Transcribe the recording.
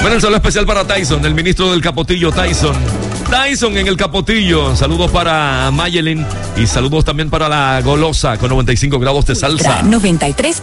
Bueno, el saludo especial para Tyson, el ministro del Capotillo, Tyson. Tyson en el Capotillo. Saludos para Mayelin y saludos también para la Golosa con 95 grados de salsa. 93.